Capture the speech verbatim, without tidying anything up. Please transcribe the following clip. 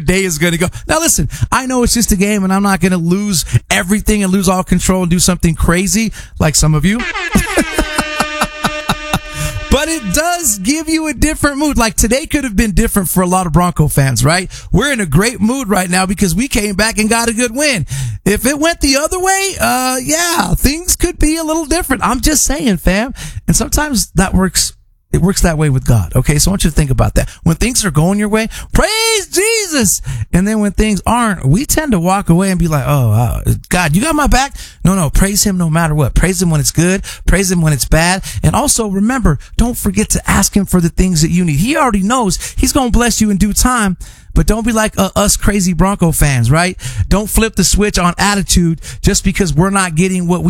day is going to go. Now listen, I know it's just a game and I'm not going to lose everything and lose all control and do something crazy like some of you. But it does give you a different mood. Like today could have been different for a lot of Bronco fans, right? We're in a great mood right now because we came back and got a good win. If it went the other way, uh, yeah, things could be a little different. I'm just saying, fam. And sometimes that works. It works that way with God. Okay. So I want you to think about that. When things are going your way, praise Jesus. And then when things aren't, we tend to walk away and be like, oh, uh, God, you got my back? No, no. Praise him no matter what. Praise him when it's good. Praise him when it's bad. And also remember, don't forget to ask him for the things that you need. He already knows he's going to bless you in due time. But don't be like uh, us crazy Bronco fans, right? Don't flip the switch on attitude just because we're not getting what we